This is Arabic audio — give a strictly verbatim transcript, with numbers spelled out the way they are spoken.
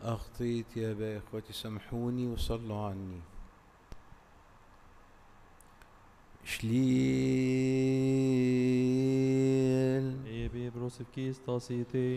أخطيت يا با إخوتي سامحوني وصلوا عني. شليل Ebi brosivkis tasiti.